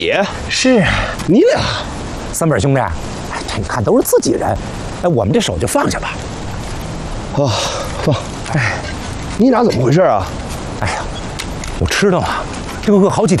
是你俩， 三本兄弟，哎，这你看都是自己人，哎，我们这手就放下吧。 啊，放，哎，你俩怎么回事啊？ 哎呀，我知道啊，这个饿好几天。